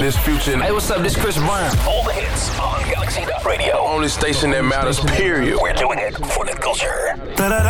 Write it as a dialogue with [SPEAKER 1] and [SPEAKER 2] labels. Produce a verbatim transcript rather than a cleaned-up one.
[SPEAKER 1] This Future. And
[SPEAKER 2] hey, what's up? This Chris Brown.
[SPEAKER 3] All the hits on Galaxy Radio.
[SPEAKER 1] Only station that matters, period.
[SPEAKER 3] We're doing it for the culture.